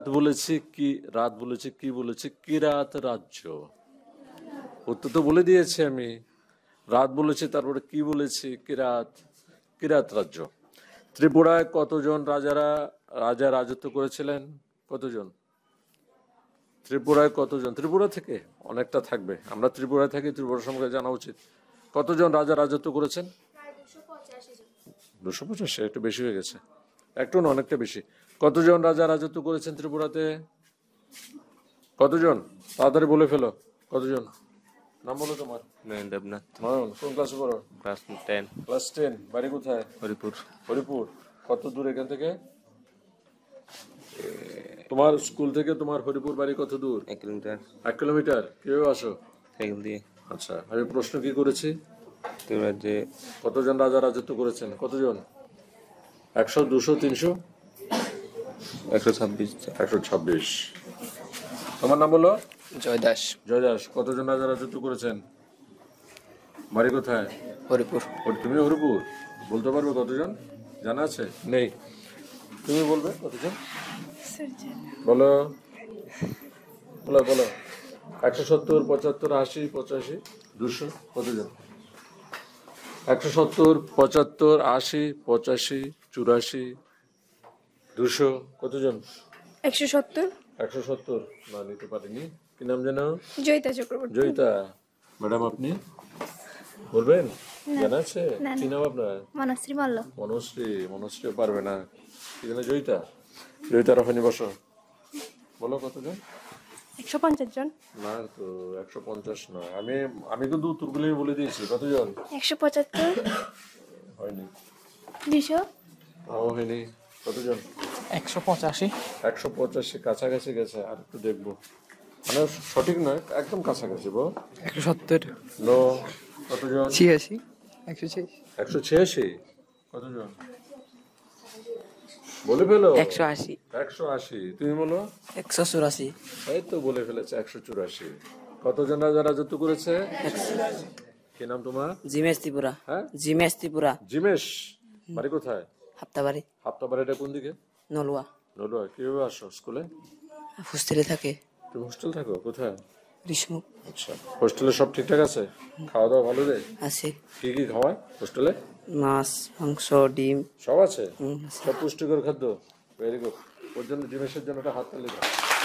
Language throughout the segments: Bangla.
বলেছি কি রাত বলেছি কি বলেছি কিরাত রাজ্য। উত্তর তো বলে দিয়েছি আমি। রাত বলেছি, তারপরে কি বলেছি? কিরাত। কিরাত রাজ্য। ত্রিপুরায় কতজন রাজা রাজত্ব করেছিলেন? কতজন? ত্রিপুরায় কতজন? ত্রিপুরা থেকে অনেকটা থাকবে, আমরা ত্রিপুরায় থাকি, ত্রিপুরা সম্পর্কে জানা উচিত। কতজন রাজা রাজত্ব করেছেন? 285, একটু বেশি হয়ে গেছে। একটু না, অনেকটা বেশি। কতজন রাজা রাজত্ব করেছেন ত্রিপুরাতে? কতজন? তাড়াতাড়ি বলে ফেলো। কতজন? নাম বলো তোমার। নয়ন দেবনাথ, নয়ন। কোন ক্লাসে পড়ো? Class 10, class 10। বাড়ি কোথায়? হরিপুর। হরিপুর। কত দূর এখান থেকে? তোমার স্কুল থেকে তোমার হরিপুর বাড়ি কত দূর? 1 কিলোমিটার। 1 কিলোমিটার। কিভাবে আসো? সাইকেল দিয়ে। আচ্ছা, আমি প্রশ্ন কি করেছি? ত্রিপুরাজ্যে কতজন রাজা রাজত্ব করেছেন? কতজন? 100, 200, 300? 126। 126। তোমার নাম বলো। জয় দাস, জয় দাস। কতজন রাজা রাজত্ব করেছেন? বাড়ি কোথায়? হরিপুর। তুমি হরিপুর। বলতে পারবে কতজন? জানা আছে? নেই। তুমি বলবে কতজন? বলো বলো বলো। 170, 75, 80, 85, 200? কতজন? 170, 75, 80, 85, 84, 200? কতজন? 170। 170 না, নিতে পারিনি। কি নাম যেন? জয়িতা চক্রবর্তী। জয়িতা। ম্যাডাম আপনি বলবেন? জানা আছে? কি নাম আপনার? মনশ্রী মল্ল। মনশ্রী। মনশ্রীও পারবে না। কি জানে? জয়িতা। জয়িতা রফানি বসো। বলো কতজন? 150 জন। না তো, 150 নয়। আমি কিন্তু উত্তরগুলি বলে দিয়েছি। কতজন? 175। হয়নি। 200। হয়নি। কতজন? 185, 185, কাছাকাছি গেছে। আর একটু দেখবো, মানে সঠিক নয়, একদম কাছাকাছি। 170, নো। কতজন? 86, 186, 186। কতজন? বলে ফেলো। 180, 180। তুমি বলো। 184, এই তো বলে ফেলেছে, 184। কতজন রাজা রাজত্ব করেছে? কি নাম তোমার? জিমেশ ত্রিপুরা। হ্যাঁ, জিমেশ ত্রিপুরা। জিমেশ। বাড়ি কোথায়? হাপ্তাবাড়ি, হাপ্তাবাড়িটা কোন দিকে? নলুয়া। নলুয়া। কিভাবে আসো স্কুলে? হোস্টেলে থাকে। তুমি হোস্টেল থাকো কোথায়? রিসমুখ আচ্ছা, হোস্টেলে সব ঠিকঠাক আছে? খাওয়া দাওয়া ভালো দেয়? আছে। কি কি খাওয়ায় হোস্টেলে? মাছ, মাংস, ডিম। সব আছে? আছে। সব পুষ্টিকর খাদ্য। Very good. ওর জন্য জিমেশের জন্য একটা হাত তালি দাও।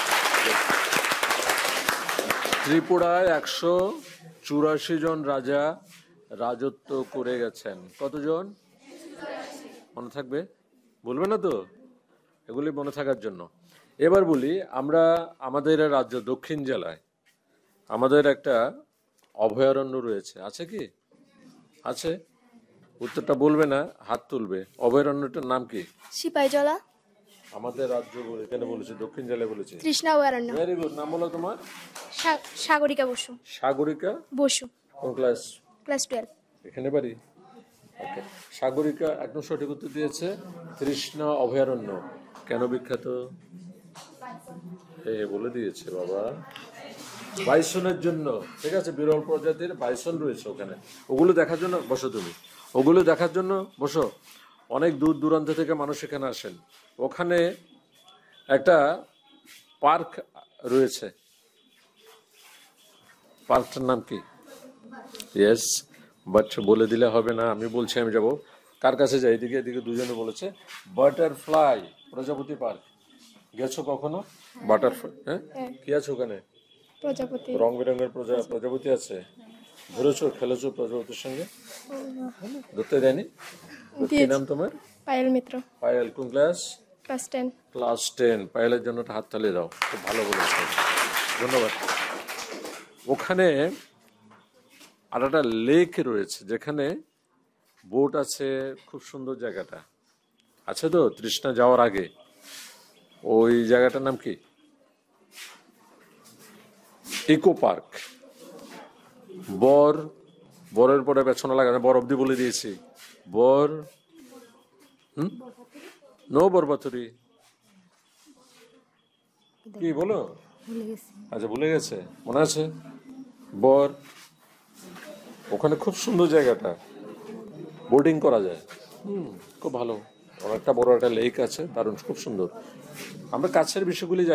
ত্রিপুরায় 184 জন রাজা রাজত্ব করে গেছেন। কতজন? মনে থাকবে? বলবে না তো? এগুলি মনে থাকার জন্য। এবার বলি, আমরা আমাদের রাজ্য দক্ষিণ জেলায় আমাদের একটা অভয়ারণ্য রয়েছে। আছে কি? আছে? উত্তরটা বলবে না, হাত তুলবে। অভয়ারণ্যটার নাম কি? সিপাহীজলা। আমাদের রাজ্য এখানে বলেছি, দক্ষিণ জেলায় বলেছি। তৃষ্ণা অভয়ারণ্য। Very good. নাম বলো তোমার। সাগরিকা বসু। সাগরিকা বসু। কোন ক্লাস? ক্লাস 12। এখানে বাড়ি? ওকে। সাগরিকা একদম সঠিক উত্তর দিয়েছে। তৃষ্ণা অভয়ারণ্য কেন বিখ্যাত? বলে দিয়েছে বাবা। বাইসনের জন্য। ঠিক আছে, বিরল প্রজাতির বাইসন রয়েছে ওখানে। ওগুলো দেখার জন্য বসো তুমি। ওগুলো দেখার জন্য বসো। অনেক দূর দূরান্ত থেকে মানুষ এখানে আসেন। ওখানে একটা পার্ক রয়েছে। পার্কটার নাম কি? ইয়েস, বাট বলে দিলে হবে না। আমি বলছি, আমি যাব। কার কাছে যাই? এদিকে এদিকে দুজনে বলেছে। বাটারফ্লাই প্রজাপতি পার্ক। গেছো কখনো? বাটারফ্লাই, হ্যাঁ, কি আছে ওখানে? প্রজাপতি। রং বেরঙের প্রজাপতি আছে। ধরেছো, খেলেছো প্রজাপতির সঙ্গে? ধরতে দেয়নি? কি নাম তোমার? পায়েল মিত্র। পায়েল। কোন ক্লাস? ক্লাস 10। ক্লাস 10। পায়েলের জন্য একটা হাততালি দাও। খুব ভালো বলেছো, ধন্যবাদ। ওখানে আর একটা লেক রয়েছে যেখানে বোট আছে। খুব সুন্দর জায়গাটা আছে তো, তৃষ্ণা যাওয়ার আগে। ওই জায়গাটার নাম কি? Eco park. বরের পরে পেছনে লাগানো, বর অব্দি বলে দিয়েছি। বর, নো বরবাথুরি। কি বলো? আচ্ছা, ভুলে গেছে। মনে আছে? বর। ওখানে খুব সুন্দর জায়গাটা, বোটিং করা যায়। খুব ভালো। অনেকটা বড় একটা লেক আছে, দারুণ, খুব সুন্দর। আমরা কাছের বিষয়গুলি